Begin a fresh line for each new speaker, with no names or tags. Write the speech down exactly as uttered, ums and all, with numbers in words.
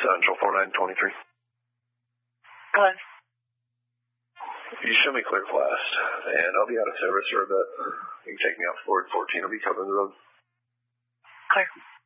Central, four nine two three.
Go ahead.
You show me clear blast, and I'll be out of service for a bit. You can take me off Ford fourteen. I'll be covering the road.
Clear.